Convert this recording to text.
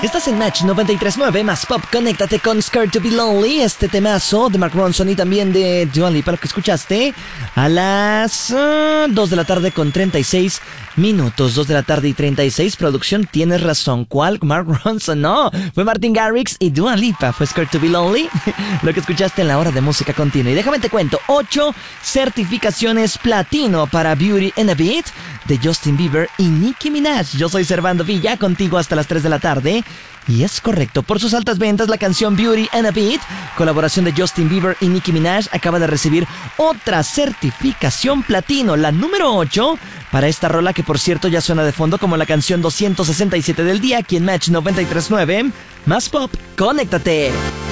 Estás en Match 93.9 más Pop. Conéctate con Scared to Be Lonely, este temazo de Mark Ronson y también de Dua Lipa, lo que escuchaste a las 2 de la tarde con 36 minutos. 2 de la tarde y 36. Producción, tienes razón. ¿Cuál? Mark Ronson, no. Fue Martin Garrix y Dua Lipa. Fue Scared to Be Lonely, lo que escuchaste en la hora de música continua. Y déjame te cuento, 8 certificaciones platino para Beauty and a Beat de Justin Bieber y Nicki Minaj. Yo soy Servando Villa, contigo hasta las 3 de la tarde. Y es correcto, por sus altas ventas, la canción Beauty and a Beat, colaboración de Justin Bieber y Nicki Minaj, acaba de recibir otra certificación platino, la número 8, para esta rola que por cierto ya suena de fondo como la canción 267 del día, aquí en Match 93.9, más Pop, conéctate.